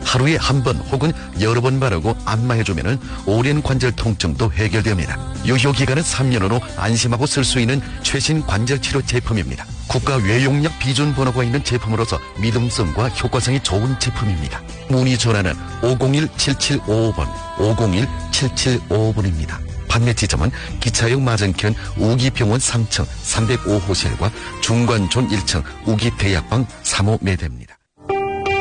하루에 한 번 혹은 여러 번 바르고 안마해주면 오랜 관절 통증도 해결됩니다. 유효기간은 3년으로 안심하고 쓸 수 있는 최신 관절치료 제품입니다. 국가 외용약 비준 번호가 있는 제품으로서 믿음성과 효과성이 좋은 제품입니다. 문의 전화는 501-7755번, 501-7755번입니다. 판매 지점은 기차역 맞은편 우기병원 3층 305호실과 중관존 1층 우기대약방 3호 매대입니다.